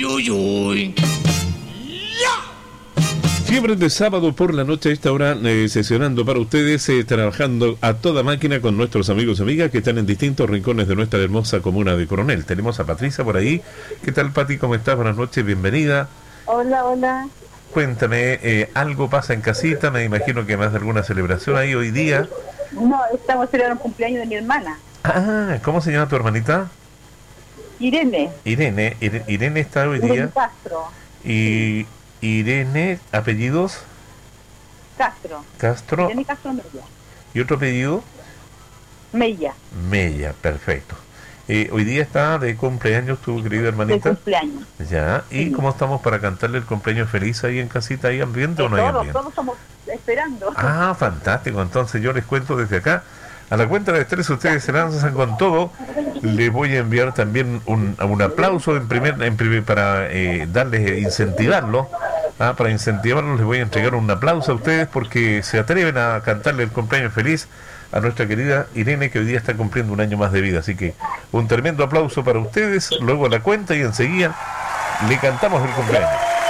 Uy, uy. Fiebre de sábado por la noche a esta hora, sesionando para ustedes, trabajando a toda máquina con nuestros amigos y amigas que están en distintos rincones de nuestra hermosa comuna de Coronel. Tenemos a Patricia por ahí. ¿Qué tal, Pati? ¿Cómo estás? Buenas noches, bienvenida. Hola, hola. Cuéntame, ¿algo pasa en casita? Me imagino que más de alguna celebración ahí hoy día. No, estamos celebrando el cumpleaños de mi hermana. Ah, ¿cómo se llama tu hermanita? Irene. Irene está hoy día. Irene Castro. Y Irene, apellidos. Castro. Irene Castro Mella. ¿Y otro apellido? Mella. Mella, perfecto. Hoy día está de cumpleaños tu querida hermanita. De cumpleaños. Ya, ¿y sí. cómo estamos para cantarle el cumpleaños feliz ahí en casita? ¿Hay ambiente o no hay ambiente? Todos estamos esperando. Ah, fantástico. Entonces yo les cuento desde acá. A la cuenta de 3 ustedes se lanzan con todo. Les voy a enviar también un aplauso para darles, incentivarlos. Para incentivarlos les voy a entregar un aplauso a ustedes porque se atreven a cantarle el cumpleaños feliz a nuestra querida Irene, que hoy día está cumpliendo un año más de vida. Así que un tremendo aplauso para ustedes. Luego a la cuenta y enseguida le cantamos el cumpleaños.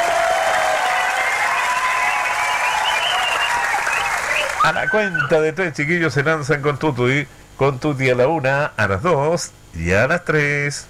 A la cuenta de 3, chiquillos, se lanzan con Tuti a la 1, a las 2 y a las 3.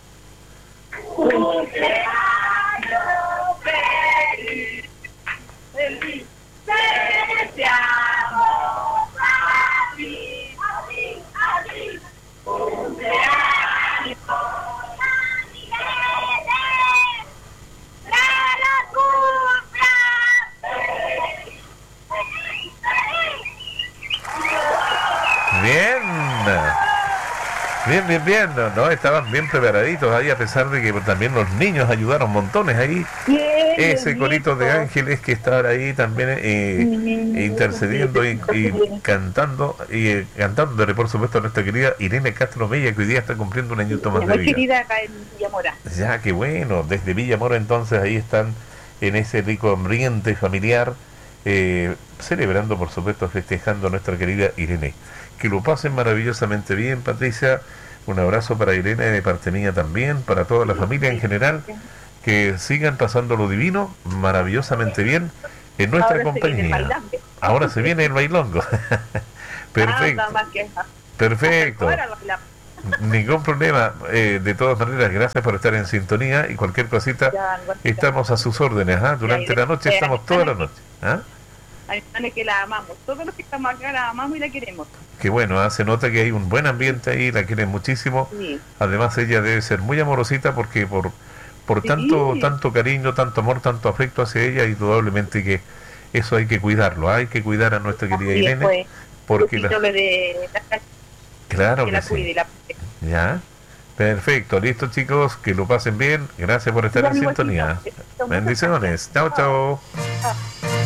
Bien, no, estaban bien preparaditos ahí, a pesar de que también los niños ayudaron montones ahí. Ese corito de ángeles que está ahí también intercediendo y cantándole, por supuesto, a nuestra querida Irene Castro Mella, que hoy día está cumpliendo un añito más de vida. Querida acá en Villamora. Ya, qué bueno, desde Villamora entonces ahí están en ese rico ambiente familiar, celebrando, por supuesto, festejando a nuestra querida Irene. Que lo pasen maravillosamente bien, Patricia. Un abrazo para Irene de parte mía también, para toda la familia en general. Que sigan pasando lo divino, maravillosamente bien, en nuestra compañía. Ahora se viene el bailongo. Perfecto. Perfecto. Ningún problema. De todas maneras, gracias por estar en sintonía y cualquier cosita, estamos a sus órdenes. Durante la noche estamos toda la noche. Que la amamos, todos los que estamos acá la amamos y la queremos. Que bueno, se nota que hay un buen ambiente ahí, la quieren muchísimo. Sí. Además ella debe ser muy amorosita porque por tanto cariño, tanto amor, tanto afecto hacia ella, indudablemente que eso hay que cuidarlo, hay que cuidar a nuestra querida Irene, porque claro que sí. Ya, perfecto, listo chicos, que lo pasen bien, gracias por estar en sintonía. Bendiciones, chao.